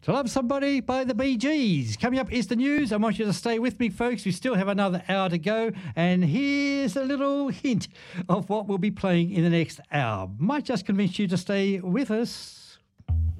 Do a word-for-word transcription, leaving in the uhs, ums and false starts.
To Love Somebody by the Bee Gees. Coming up is the news. I want you to stay with me, folks. We still have another hour to go. And here's a little hint of what we'll be playing in the next hour. Might just convince you to stay with us.